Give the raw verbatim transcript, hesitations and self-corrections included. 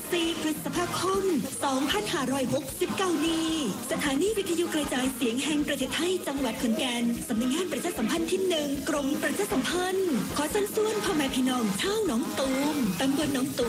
สี่พฤษภาคมสองพันห้าร้อยหกสิบเก้านี้สถานีวิทยุกระจายเสียงแห่งประเทศไทยจังหวัดขอนแก่นสำนักงานประชาสัมพันธ์ที่หนึ่งกรมประชาสัมพันธ์ขอเชิญชวนพ่อแม่พี่น้องชาวหนองตูมตำบลหนองตูม